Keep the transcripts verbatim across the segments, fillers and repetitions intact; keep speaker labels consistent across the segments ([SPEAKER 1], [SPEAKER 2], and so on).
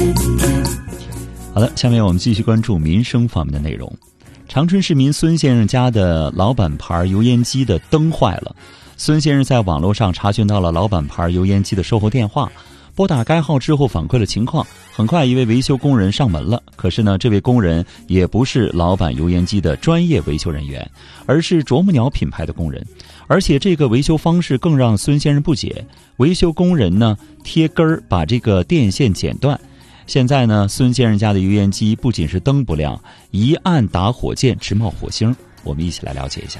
[SPEAKER 1] 好的，下面我们继续关注民生方面的内容。长春市民孙先生家的老板牌油烟机的灯坏了，孙先生在网络上查询到了老板牌油烟机的售后电话，拨打该号之后反馈了情况，很快一位维修工人上门了。可是呢，这位工人也不是老板油烟机的专业维修人员，而是啄木鸟品牌的工人。而且这个维修方式更让孙先生不解，维修工人呢贴根儿把这个电线剪断。现在呢，孙先生家的油烟机不仅是灯不亮，一按打火键直冒火星。我们一起来了解一下。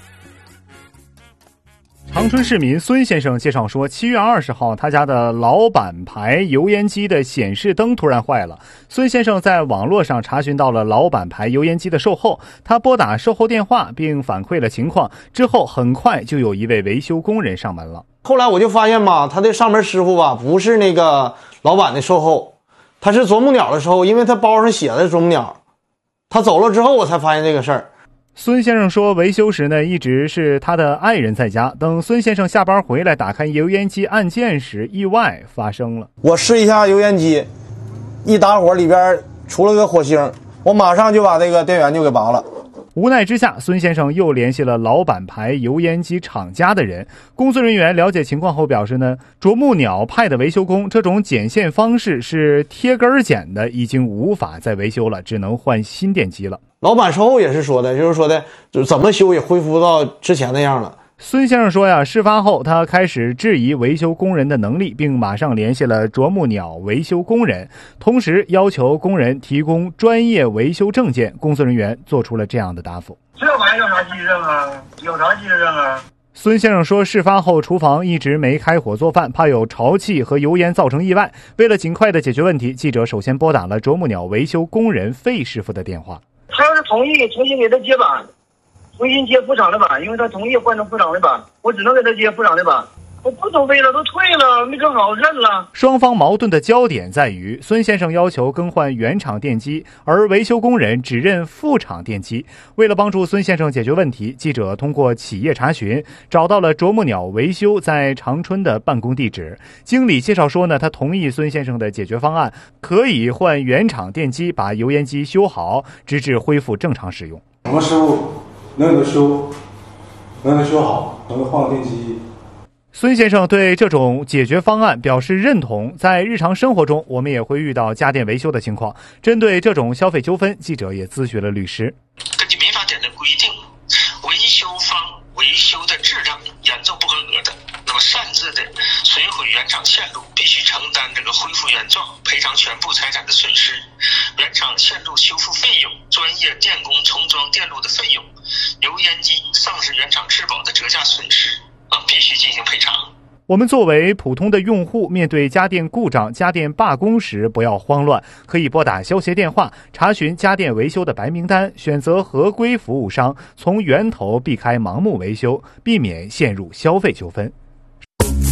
[SPEAKER 2] 长春市民孙先生介绍说，七月二十号，他家的老板牌油烟机的显示灯突然坏了。孙先生在网络上查询到了老板牌油烟机的售后，他拨打售后电话并反馈了情况，之后很快就有一位维修工人上门了。
[SPEAKER 3] 后来我就发现吧，他的上门师傅吧，不是那个老板的售后，他是啄木鸟的售后，因为他包上写的啄木鸟。他走了之后，我才发现这个事儿。
[SPEAKER 2] 孙先生说，维修时呢，一直是他的爱人在家。等孙先生下班回来，打开油烟机按键时，意外发生了。
[SPEAKER 3] 我试一下油烟机，一打火里边出了个火星，我马上就把这个电源就给拔了。
[SPEAKER 2] 无奈之下，孙先生又联系了老板牌油烟机厂家的人。工作人员了解情况后表示呢，啄木鸟派的维修工这种剪线方式是贴根剪的，已经无法再维修了，只能换新电机了。
[SPEAKER 3] 老板售后也是说的，就是说的怎么修也恢复到之前那样了。
[SPEAKER 2] 孙先生说呀，事发后他开始质疑维修工人的能力，并马上联系了啄木鸟维修工人，同时要求工人提供专业维修证件。工作人员做出了这样的答复：
[SPEAKER 4] 这玩意儿要啥记证啊？有啥记证啊？
[SPEAKER 2] 孙先生说，事发后厨房一直没开火做饭，怕有潮气和油烟造成意外。为了尽快的解决问题，记者首先拨打了啄木鸟维修工人费师傅的电话。
[SPEAKER 4] 他是同意重新给他接板，重新接副厂的板，因为他同意换成副厂的板，我只能给他接副厂的板。我不收费了，都退了，没整好认了。
[SPEAKER 2] 双方矛盾的焦点在于，孙先生要求更换原厂电机，而维修工人只认副厂电机。为了帮助孙先生解决问题，记者通过企业查询找到了啄木鸟维修在长春的办公地址。经理介绍说呢，他同意孙先生的解决方案，可以换原厂电机把油烟机修好，直至恢复正常使用。
[SPEAKER 5] 什么师傅能给他修，能给他修好，能换电机。
[SPEAKER 2] 孙先生对这种解决方案表示认同。在日常生活中，我们也会遇到家电维修的情况。针对这种消费纠纷，记者也咨询了律师。
[SPEAKER 6] 根据民法典的规定，维修方维修的质量严重不合格的，那么擅自的损毁原厂线路，必须承担这个恢复原状、赔偿全部财产的损失，原厂线路修复费用、专业电工重装电路的费用，油烟机丧失原厂质保的折价损失。啊，必须进行赔偿。
[SPEAKER 2] 我们作为普通的用户，面对家电故障、家电罢工时，不要慌乱，可以拨打消协电话，查询家电维修的白名单，选择合规服务商，从源头避开盲目维修，避免陷入消费纠纷。